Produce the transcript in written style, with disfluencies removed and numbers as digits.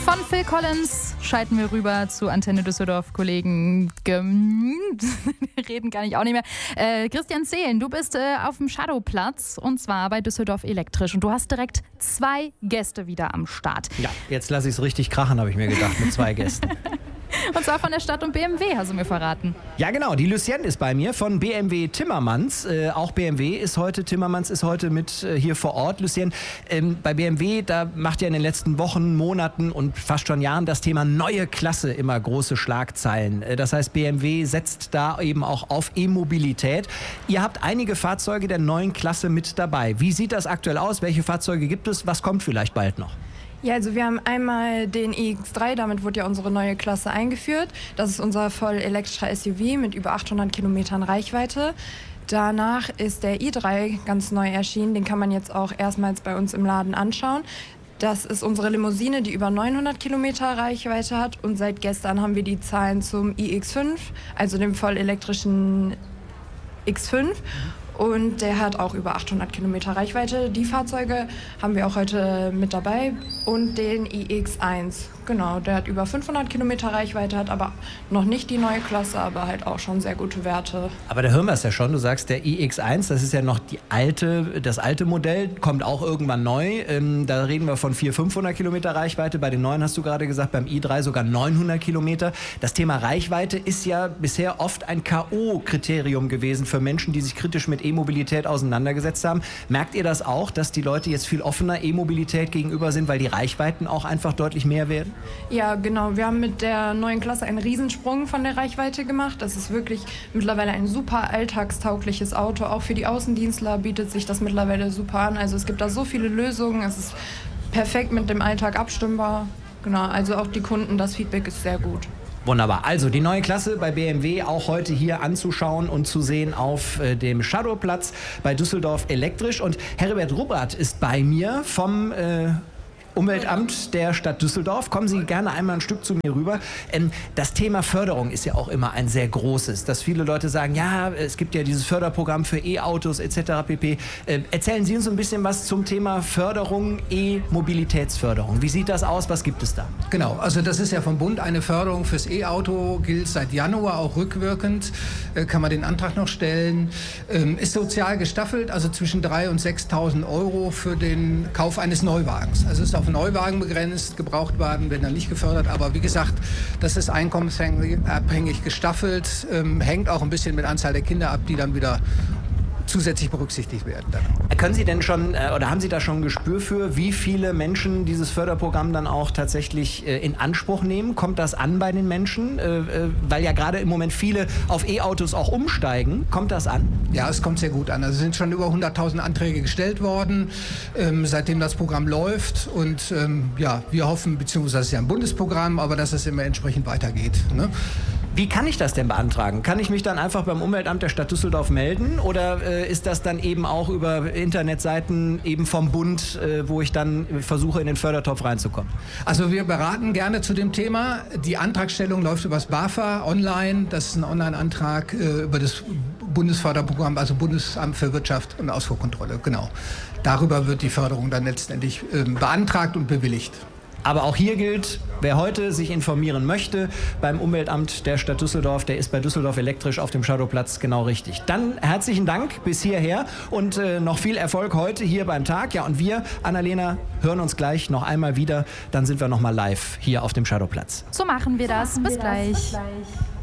Von Phil Collins schalten wir rüber zu Antenne Düsseldorf. Kollegen reden kann ich auch nicht mehr. Christian Zehlen, du bist auf dem Shadowplatz und zwar bei Düsseldorf Elektrisch und du hast direkt 2 Gäste wieder am Start. Ja, jetzt lasse ich es richtig krachen, habe ich mir gedacht, mit 2 Gästen. Und zwar von der Stadt und BMW, hast du mir verraten. Ja genau, die Lucienne ist bei mir von BMW Timmermans. Auch BMW ist heute, Timmermans ist heute mit hier vor Ort. Lucienne, bei BMW, da macht ja in den letzten Wochen, Monaten und fast schon Jahren das Thema neue Klasse immer große Schlagzeilen. Das heißt, BMW setzt da eben auch auf E-Mobilität. Ihr habt einige Fahrzeuge der neuen Klasse mit dabei. Wie sieht das aktuell aus? Welche Fahrzeuge gibt es? Was kommt vielleicht bald noch? Ja, also wir haben einmal den iX3, damit wurde ja unsere neue Klasse eingeführt. Das ist unser voll elektrischer SUV mit über 800 Kilometern Reichweite. Danach ist der i3 ganz neu erschienen, den kann man jetzt auch erstmals bei uns im Laden anschauen. Das ist unsere Limousine, die über 900 Kilometer Reichweite hat und seit gestern haben wir die Zahlen zum iX5, also dem voll elektrischen X5. Und der hat auch über 800 Kilometer Reichweite. Die Fahrzeuge haben wir auch heute mit dabei. Und den iX1, genau, der hat über 500 Kilometer Reichweite, hat aber noch nicht die neue Klasse, aber halt auch schon sehr gute Werte. Aber da hören wir es ja schon, du sagst, der iX1, das ist ja noch das alte Modell, kommt auch irgendwann neu. Da reden wir von 400-500 Kilometer Reichweite. Bei den neuen hast du gerade gesagt, beim i3 sogar 900 Kilometer. Das Thema Reichweite ist ja bisher oft ein K.O.-Kriterium gewesen für Menschen, die sich kritisch mit E-Mobilität auseinandergesetzt haben. Merkt ihr das auch, dass die Leute jetzt viel offener E-Mobilität gegenüber sind, weil die Reichweiten auch einfach deutlich mehr werden? Ja, genau. Wir haben mit der neuen Klasse einen Riesensprung von der Reichweite gemacht. Das ist wirklich mittlerweile ein super alltagstaugliches Auto. Auch für die Außendienstler bietet sich das mittlerweile super an. Also es gibt da so viele Lösungen. Es ist perfekt mit dem Alltag abstimmbar. Genau, also auch die Kunden, das Feedback ist sehr gut. Wunderbar. Also die neue Klasse bei BMW auch heute hier anzuschauen und zu sehen auf dem Shadowplatz bei Düsseldorf Elektrisch. Und Herbert Ruppert ist bei mir vom Umweltamt der Stadt Düsseldorf. Kommen Sie gerne einmal ein Stück zu mir rüber. Das Thema Förderung ist ja auch immer ein sehr großes, dass viele Leute sagen, ja, es gibt ja dieses Förderprogramm für E-Autos etc. pp. Erzählen Sie uns ein bisschen was zum Thema Förderung, E-Mobilitätsförderung. Wie sieht das aus? Was gibt es da? Genau, also das ist ja vom Bund eine Förderung fürs E-Auto, gilt seit Januar auch rückwirkend, kann man den Antrag noch stellen. Ist sozial gestaffelt, also zwischen 3.000 und 6.000 € für den Kauf eines Neuwagens. Also ist auf Neuwagen begrenzt, Gebrauchtwagen werden dann nicht gefördert, aber wie gesagt, das ist einkommensabhängig gestaffelt, hängt auch ein bisschen mit Anzahl der Kinder ab, die dann wieder zusätzlich berücksichtigt werden. Dann. Können Sie denn schon, oder haben Sie da schon ein Gespür für, wie viele Menschen dieses Förderprogramm dann auch tatsächlich in Anspruch nehmen? Kommt das an bei den Menschen? Weil ja gerade im Moment viele auf E-Autos auch umsteigen. Kommt das an? Ja, es kommt sehr gut an. Also es sind schon über 100.000 Anträge gestellt worden, seitdem das Programm läuft. Und ja, wir hoffen, beziehungsweise es ist ja ein Bundesprogramm, aber dass es immer entsprechend weitergeht. Ne? Wie kann ich das denn beantragen? Kann ich mich dann einfach beim Umweltamt der Stadt Düsseldorf melden oder ist das dann eben auch über Internetseiten eben vom Bund, wo ich dann versuche, in den Fördertopf reinzukommen? Also wir beraten gerne zu dem Thema. Die Antragstellung läuft über das BAFA online. Das ist ein Online-Antrag über das Bundesförderprogramm, also Bundesamt für Wirtschaft und Ausfuhrkontrolle. Genau. Darüber wird die Förderung dann letztendlich beantragt und bewilligt. Aber auch hier gilt, wer heute sich informieren möchte beim Umweltamt der Stadt Düsseldorf, der ist bei Düsseldorf Elektrisch auf dem Shadowplatz genau richtig. Dann herzlichen Dank bis hierher und noch viel Erfolg heute hier beim Tag. Ja, und wir, Annalena, hören uns gleich noch einmal wieder. Dann sind wir noch mal live hier auf dem Shadowplatz. So machen wir das. Bis gleich.